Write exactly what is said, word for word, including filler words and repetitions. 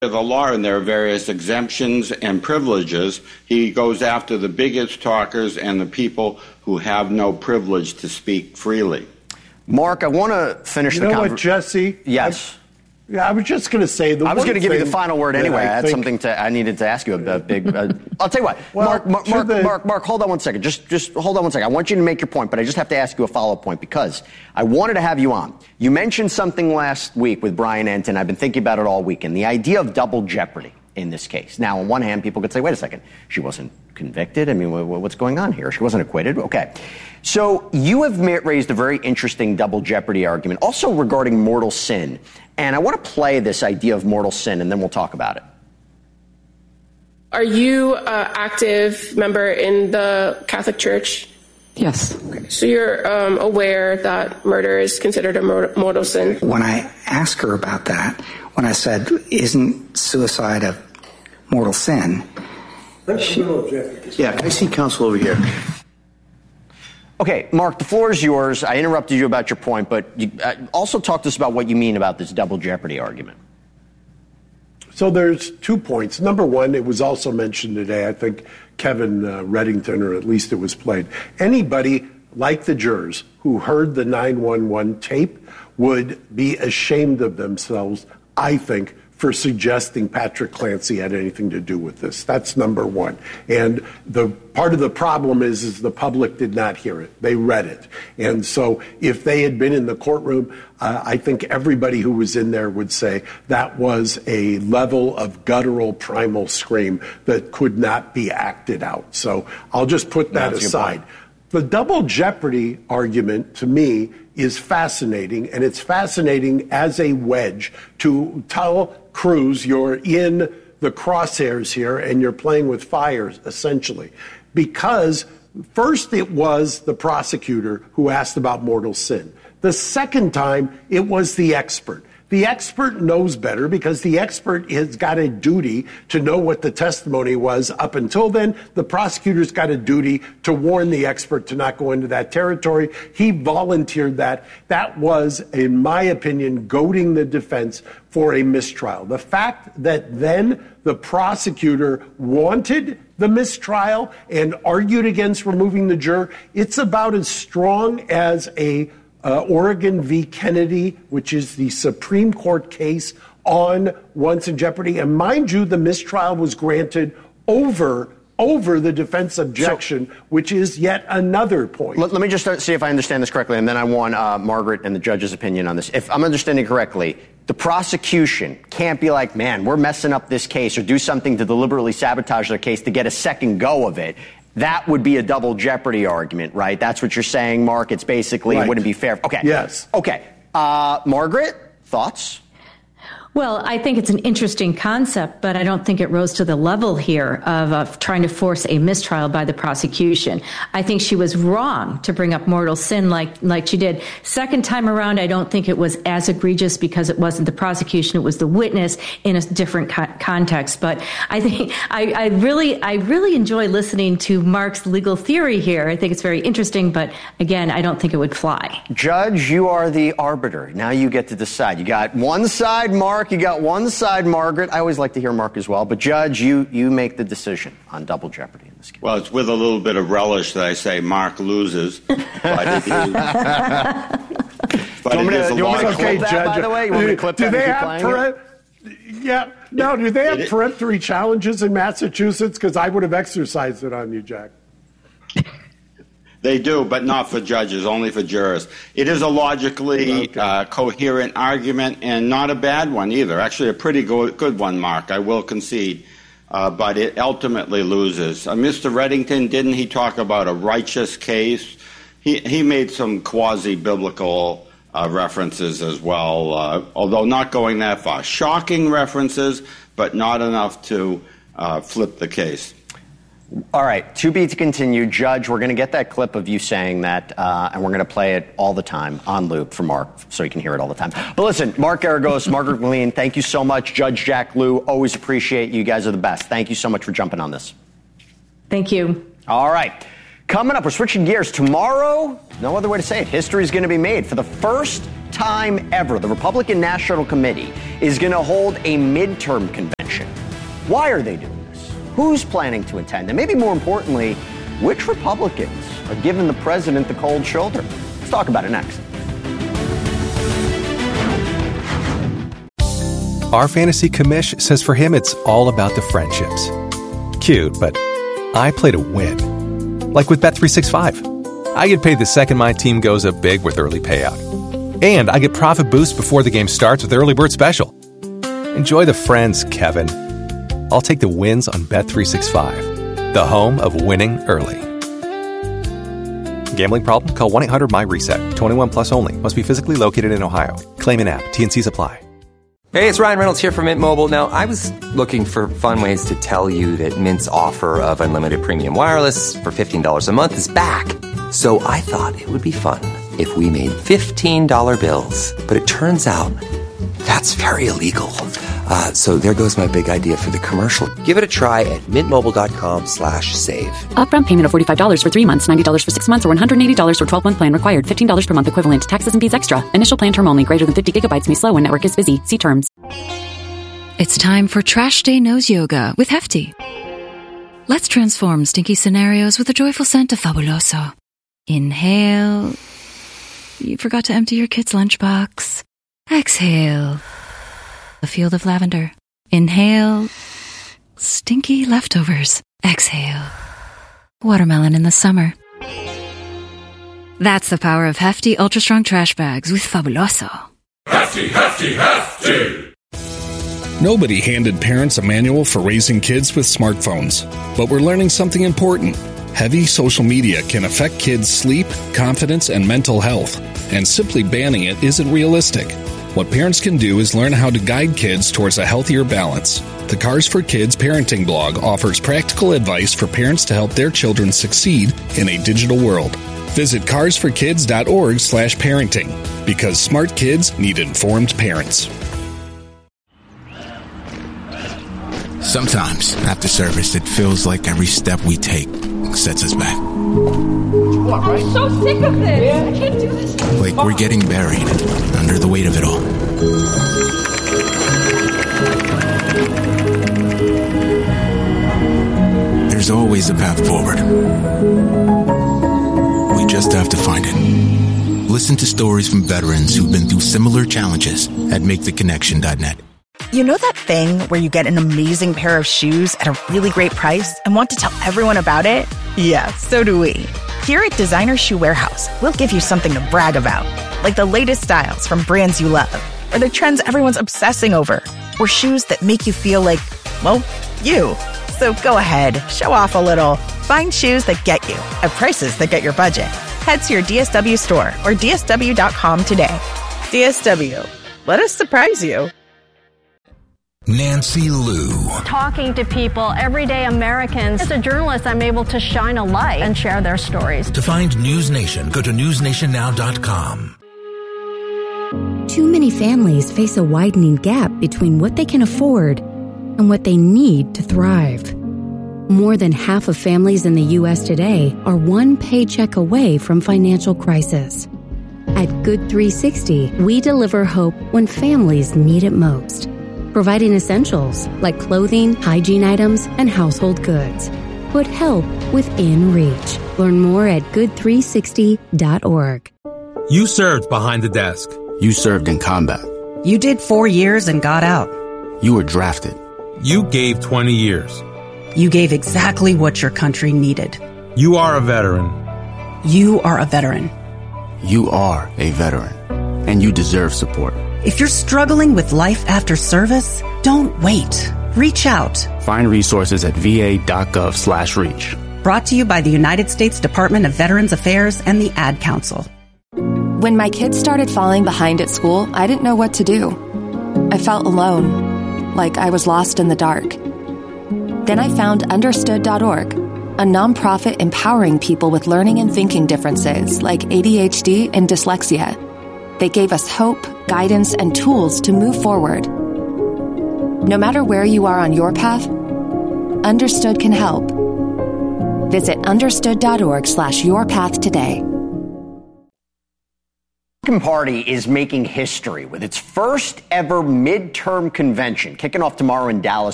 of the law, and there are various exemptions and privileges. He goes after the biggest talkers and the people who have no privilege to speak freely. Mark, I want to finish you the conversation. conver- You know what, Jesse? Yes. I- Yeah, I was just going to say the I was going to give you the final word anyway. I, I had think, something to. I needed to ask you about big. Uh, I'll tell you what, well, Mark, Mark, Mark, the, Mark, Mark. Hold on one second. Just, just hold on one second. I want you to make your point, but I just have to ask you a follow-up point because I wanted to have you on. You mentioned something last week with Brian Entin. I've been thinking about it all weekend. The idea of double jeopardy in this case. Now, on one hand, people could say, "Wait a second, she wasn't convicted. I mean, what's going on here? She wasn't acquitted." Okay. So you have raised a very interesting double jeopardy argument, also regarding mortal sin. And I want to play this idea of mortal sin, and then we'll talk about it. Are you an active member in the Catholic Church? Yes. Okay. So you're um, aware that murder is considered a mortal sin? When I asked her about that, when I said, isn't suicide a mortal sin? She, yeah, can I see counsel over here? Okay, Mark, the floor is yours. I interrupted you about your point, but you, uh, also talk to us about what you mean about this double jeopardy argument. So there's two points. Number one, it was also mentioned today, I think Kevin uh, Reddington, or at least it was played. Anybody like the jurors who heard the nine one one tape would be ashamed of themselves, I think, for suggesting Patrick Clancy had anything to do with this. That's number one. And the part of the problem is, is the public did not hear it. They read it. And so if they had been in the courtroom, uh, I think everybody who was in there would say that was a level of guttural primal scream that could not be acted out. So I'll just put that That's aside. The double jeopardy argument, to me, is fascinating, and it's fascinating as a wedge to tell Cruz you're in the crosshairs here and you're playing with fire, essentially. Because first it was the prosecutor who asked about mortal sin. The second time, it was the expert. The expert knows better because the expert has got a duty to know what the testimony was. Up until then, the prosecutor's got a duty to warn the expert to not go into that territory. He volunteered that. That was, in my opinion, goading the defense for a mistrial. The fact that then the prosecutor wanted the mistrial and argued against removing the juror, it's about as strong as a Uh, Oregon v. Kennedy, which is the Supreme Court case on once in jeopardy. And mind you, the mistrial was granted over over the defense objection, so, which is yet another point. Let, let me just start, see if I understand this correctly, and then I want uh, Margaret and the judge's opinion on this. If I'm understanding correctly, the prosecution can't be like, man, we're messing up this case, or do something to deliberately sabotage their case to get a second go of it. That would be a double jeopardy argument, right? That's what you're saying, Mark. It's basically, right. It wouldn't be fair. Okay. Yes. Okay. Uh, Margaret, thoughts? Well, I think it's an interesting concept, but I don't think it rose to the level here of, of trying to force a mistrial by the prosecution. I think she was wrong to bring up mortal sin like like she did. Second time around, I don't think it was as egregious because it wasn't the prosecution; it was the witness in a different co- context. But I think I, I really I really enjoy listening to Mark's legal theory here. I think it's very interesting, but again, I don't think it would fly. Judge, you are the arbiter. Now you get to decide. You got one side, Mark. You got one side, Margaret. I always like to hear Mark as well. But, Judge, you, you make the decision on double jeopardy in this case. Well, it's with a little bit of relish that I say Mark loses. But it is, but do you want me to, do you want me to clip okay, that, Judge, by the way? You want me to clip do that they and keep have playing pre- it? Yeah. No, do they have it, peremptory challenges in Massachusetts? Because I would have exercised it on you, Jack. They do, but not for judges, only for jurors. It is a logically okay. uh, coherent argument and not a bad one either. Actually, a pretty go- good one, Mark, I will concede. Uh, but it ultimately loses. Uh, Mister Reddington, didn't he talk about a righteous case? He, he made some quasi-biblical uh, references as well, uh, although not going that far. Shocking references, but not enough to uh, flip the case. All right, to be to continue. Judge, we're going to get that clip of you saying that, uh, and we're going to play it all the time on loop for Mark, so you can hear it all the time. But listen, Mark Geragos, Margaret McLean, thank you so much. Judge Jack Lew, always appreciate you. You guys are the best. Thank you so much for jumping on this. Thank you. All right. Coming up, we're switching gears. Tomorrow, no other way to say it, history is going to be made. For the first time ever, the Republican National Committee is going to hold a midterm convention. Why are they doing this? Who's planning to attend? And maybe more importantly, which Republicans are giving the president the cold shoulder? Let's talk about it next. Our fantasy commish says for him it's all about the friendships. Cute, but I play to win. Like with Bet three sixty-five. I get paid the second my team goes up big with early payout. And I get profit boost before the game starts with Early Bird Special. Enjoy the friends, Kevin. I'll take the wins on Bet three sixty-five, the home of winning early. Gambling problem? Call one eight hundred my reset. twenty-one plus only. Must be physically located in Ohio. Claim in app. T and C's apply. Hey, it's Ryan Reynolds here from Mint Mobile. Now, I was looking for fun ways to tell you that Mint's offer of unlimited premium wireless for fifteen dollars a month is back. So I thought it would be fun if we made fifteen dollar bills. But it turns out that's very illegal. Uh, so there goes my big idea for the commercial. Give it a try at mintmobile.com slash save. Upfront payment of forty-five dollars for three months, ninety dollars for six months, or one hundred eighty dollars for twelve-month plan required. fifteen dollars per month equivalent. Taxes and fees extra. Initial plan term only. Greater than fifty gigabytes may slow when network is busy. See terms. It's time for Trash Day Nose Yoga with Hefty. Let's transform stinky scenarios with a joyful scent of Fabuloso. Inhale. You forgot to empty your kid's lunchbox. Exhale. A field of lavender. Inhale. Stinky leftovers. Exhale. Watermelon in the summer. That's the power of Hefty Ultra Strong Trash Bags with Fabuloso. Hefty, hefty, hefty! Nobody handed parents a manual for raising kids with smartphones. But we're learning something important. Heavy social media can affect kids' sleep, confidence, and mental health. And simply banning it isn't realistic. What parents can do is learn how to guide kids towards a healthier balance. The Cars for Kids parenting blog offers practical advice for parents to help their children succeed in a digital world. Visit cars for kids dot org slash parenting, because smart kids need informed parents. Sometimes, after service, it feels like every step we take sets us back. I'm so sick of this. I can't do this. Like we're getting buried under the weight of it all. There's always a path forward. We just have to find it. Listen to stories from veterans who've been through similar challenges at make the connection dot net. You know that thing where you get an amazing pair of shoes at a really great price and want to tell everyone about it? Yeah, so do we. Here at Designer Shoe Warehouse, we'll give you something to brag about, like the latest styles from brands you love, or the trends everyone's obsessing over, or shoes that make you feel like, well, you. So go ahead, show off a little. Find shoes that get you at prices that get your budget. Head to your D S W store or D S W dot com today. D S W, let us surprise you. Nancy Liu. Talking to people, everyday Americans. As a journalist, I'm able to shine a light and share their stories. To find News Nation, go to news nation now dot com. Too many families face a widening gap between what they can afford and what they need to thrive. More than half of families in the U S today are one paycheck away from financial crisis. At Good three sixty, we deliver hope when families need it most, providing essentials like clothing, hygiene items, and household goods. Put help within reach. Learn more at good three sixty dot org. You served behind the desk. You served in combat. You did four years and got out. You were drafted. You gave twenty years. You gave exactly what your country needed. You are a veteran. You are a veteran. You are a veteran, and you deserve support. If you're struggling with life after service, don't wait. Reach out. Find resources at v a dot gov slash reach. Brought to you by the United States Department of Veterans Affairs and the Ad Council. When my kids started falling behind at school, I didn't know what to do. I felt alone, like I was lost in the dark. Then I found understood dot org, a nonprofit empowering people with learning and thinking differences like A D H D and dyslexia. They gave us hope, guidance, and tools to move forward. No matter where you are on your path, Understood can help. Visit understood.org slash your path today. The Republican Party is making history with its first ever midterm convention kicking off tomorrow in Dallas.